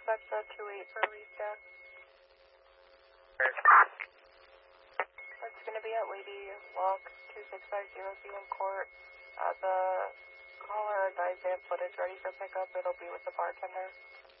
dispatch 28 for restaff. It's going to be at Lady Walk 2650 in court. The caller advised they have footage ready for pickup. It'll be with the bartender.